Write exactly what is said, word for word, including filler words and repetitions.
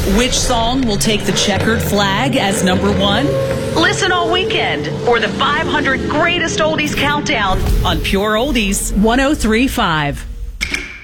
Which song will take the checkered flag as number one? Listen all weekend for the five hundred Greatest Oldies Countdown on Pure Oldies one oh three point five.